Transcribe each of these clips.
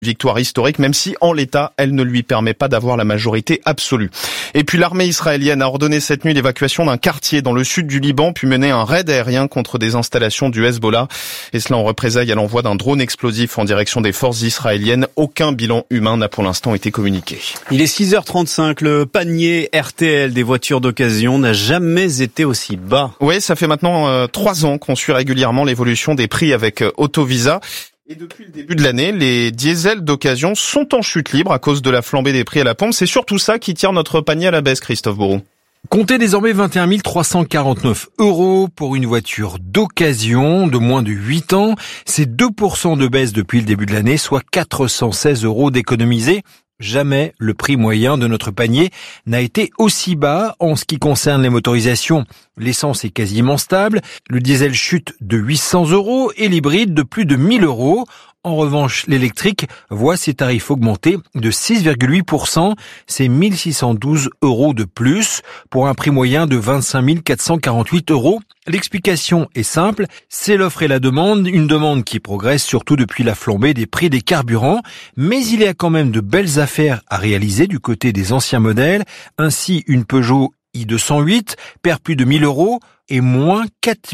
Victoire historique, même si en l'état, elle ne lui permet pas d'avoir la majorité absolue. Et puis l'armée israélienne a ordonné cette nuit l'évacuation d'un quartier dans le sud du Liban, puis mené un raid aérien contre des installations du Hezbollah. Et cela en représailles à l'envoi d'un drone explosif en direction des forces israéliennes. Aucun bilan humain n'a pour l'instant été communiqué. Il est 6h35, le panier RTL des voitures d'occasion n'a jamais été aussi bas. Oui, ça fait maintenant 3 ans qu'on suit régulièrement l'évolution des prix avec Autovisa. Et depuis le début de l'année, les diesels d'occasion sont en chute libre à cause de la flambée des prix à la pompe. C'est surtout ça qui tire notre panier à la baisse, Christophe Bourou. Comptez désormais 21 349 € pour une voiture d'occasion de moins de 8 ans. C'est 2% de baisse depuis le début de l'année, soit 416 € d'économisés. Jamais le prix moyen de notre panier n'a été aussi bas en ce qui concerne les motorisations. L'essence est quasiment stable, le diesel chute de 800 € et l'hybride de plus de 1000 €. En revanche, l'électrique voit ses tarifs augmenter de 6,8%. C'est 1612 € de plus pour un prix moyen de 25 448 €. L'explication est simple, c'est l'offre et la demande, une demande qui progresse surtout depuis la flambée des prix des carburants, mais il y a quand même de belles affaires à réaliser du côté des anciens modèles. Ainsi, une Peugeot i208 perd plus de 1000 € et moins 4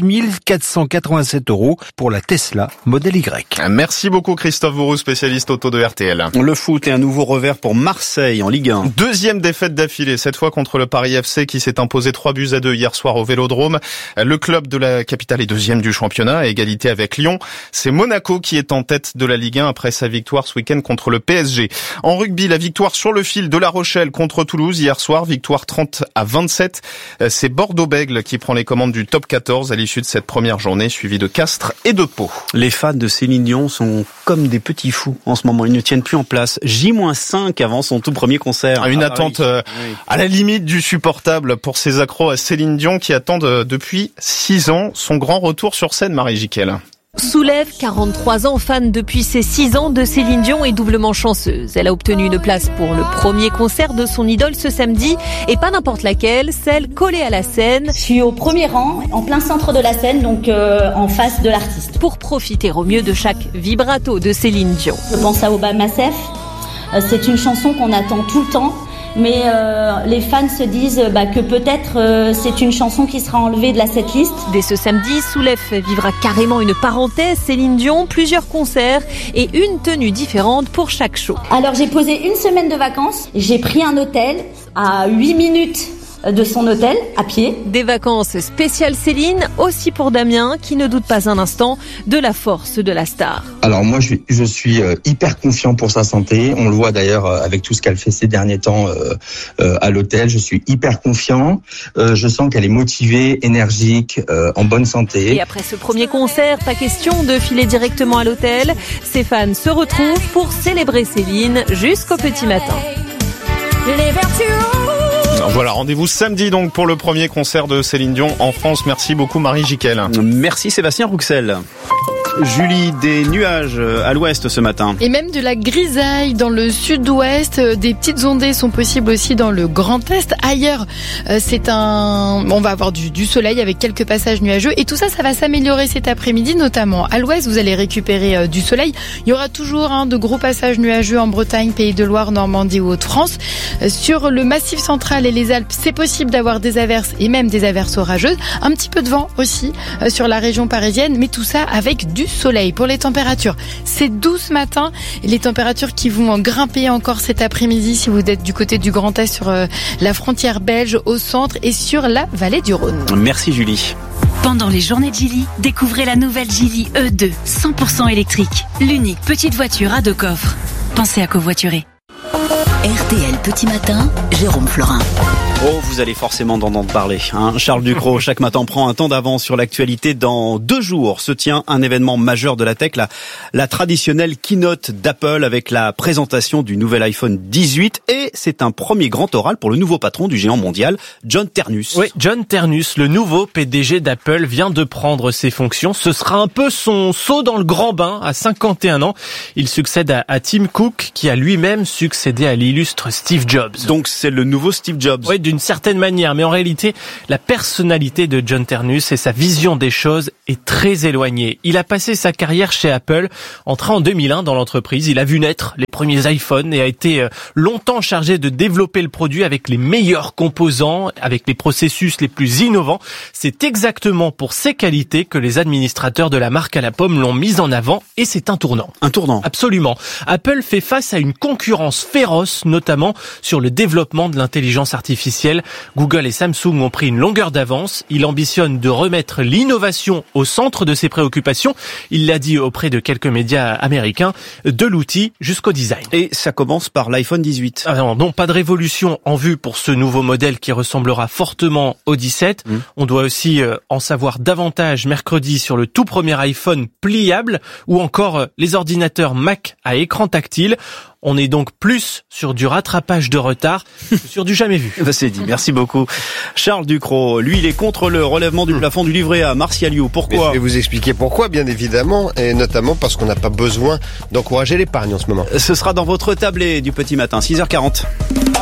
487 € pour la Tesla Model Y. Merci beaucoup Christophe Bourou, spécialiste auto de RTL. Le foot et un nouveau revers pour Marseille en Ligue 1. Deuxième défaite d'affilée, cette fois contre le Paris FC qui s'est imposé 3-2 hier soir au Vélodrome. Le club de la capitale est deuxième du championnat à égalité avec Lyon. C'est Monaco qui est en tête de la Ligue 1 après sa victoire ce week-end contre le PSG. En rugby, la victoire sur le fil de La Rochelle contre Toulouse hier soir, victoire 30-27. C'est Bordeaux-Bègles qui prend les commandes du top 14 à l'issue de cette première journée, suivie de Castres et de Pau. Les fans de Céline Dion sont comme des petits fous en ce moment. Ils ne tiennent plus en place. J-5 avant son tout premier concert. Une attente à la limite du supportable pour ces accros à Céline Dion qui attendent depuis 6 ans son grand retour sur scène, Marie Jiquel. Soulève, 43 ans, fan depuis ses 6 ans de Céline Dion, est doublement chanceuse. Elle a obtenu une place pour le premier concert de son idole ce samedi, et pas n'importe laquelle, celle collée à la scène. Je suis au premier rang, en plein centre de la scène, donc en face de l'artiste. Pour profiter au mieux de chaque vibrato de Céline Dion. Je pense à Obama Sef, c'est une chanson qu'on attend tout le temps. Mais les fans se disent que peut-être c'est une chanson qui sera enlevée de la setlist. Dès ce samedi, Soulève vivra carrément une parenthèse Céline Dion, plusieurs concerts et une tenue différente pour chaque show. Alors j'ai posé une semaine de vacances, j'ai pris un hôtel à 8 minutes de son hôtel, à pied. Des vacances spéciales Céline, aussi pour Damien, qui ne doute pas un instant de la force de la star. Alors moi, je suis hyper confiant pour sa santé. On le voit d'ailleurs avec tout ce qu'elle fait ces derniers temps à l'hôtel. Je suis hyper confiant. Je sens qu'elle est motivée, énergique, en bonne santé. Et après ce premier concert, pas question de filer directement à l'hôtel. Ses fans se retrouvent pour célébrer Céline jusqu'au petit matin. Les vertueux. Voilà, rendez-vous samedi donc pour le premier concert de Céline Dion en France. Merci beaucoup Marie Jiquel. Merci Sébastien Rouxel. Julie, des nuages à l'ouest ce matin. Et même de la grisaille dans le sud-ouest. Des petites ondées sont possibles aussi dans le Grand Est. Ailleurs, on va avoir du soleil avec quelques passages nuageux. Et tout ça, ça va s'améliorer cet après-midi, notamment à l'ouest. Vous allez récupérer du soleil. Il y aura toujours de gros passages nuageux en Bretagne, Pays de Loire, Normandie ou Hauts-de-France. Sur le Massif central et les Alpes, c'est possible d'avoir des averses et même des averses orageuses. Un petit peu de vent aussi sur la région parisienne, mais tout ça avec du soleil. Pour les températures, c'est doux ce matin et les températures qui vont grimper encore cet après-midi si vous êtes du côté du Grand Est sur la frontière belge au centre et sur la vallée du Rhône. Merci Julie. Pendant les journées de Geely, découvrez la nouvelle Geely E2 100% électrique. L'unique petite voiture à 2 coffres. Pensez à covoiturer. RTL Petit Matin, Jérôme Florin. Oh, vous allez forcément en entendre parler. Charles Ducrot, chaque matin, prend un temps d'avance sur l'actualité. Dans 2 jours se tient un événement majeur de la tech, la traditionnelle keynote d'Apple avec la présentation du nouvel iPhone 18. Et c'est un premier grand oral pour le nouveau patron du géant mondial, John Ternus. Oui, John Ternus, le nouveau PDG d'Apple, vient de prendre ses fonctions. Ce sera un peu son saut dans le grand bain à 51 ans. Il succède à Tim Cook, qui a lui-même succédé à illustre Steve Jobs. Donc c'est le nouveau Steve Jobs. Oui, d'une certaine manière, mais en réalité, la personnalité de John Ternus et sa vision des choses est très éloignée. Il a passé sa carrière chez Apple, entré en 2001 dans l'entreprise. Il a vu naître les premiers iPhones et a été longtemps chargé de développer le produit avec les meilleurs composants, avec les processus les plus innovants. C'est exactement pour ces qualités que les administrateurs de la marque à la pomme l'ont mis en avant et c'est un tournant. Un tournant. Absolument. Apple fait face à une concurrence féroce, notamment sur le développement de l'intelligence artificielle. Google et Samsung ont pris une longueur d'avance. Il ambitionne de remettre l'innovation au centre de ses préoccupations. Il l'a dit auprès de quelques médias américains, de l'outil jusqu'au design. Et ça commence par l'iPhone 18. Alors non, pas de révolution en vue pour ce nouveau modèle qui ressemblera fortement au 17. On doit aussi en savoir davantage mercredi sur le tout premier iPhone pliable ou encore les ordinateurs Mac à écran tactile. On est donc plus sur du rattrapage de retard que sur du jamais vu. C'est dit, merci beaucoup. Charles Ducrot, lui, il est contre le relèvement du plafond du livret A. Martial You, pourquoi ? Je vais vous expliquer pourquoi, bien évidemment, et notamment parce qu'on n'a pas besoin d'encourager l'épargne en ce moment. Ce sera dans votre tablé du petit matin, 6h40.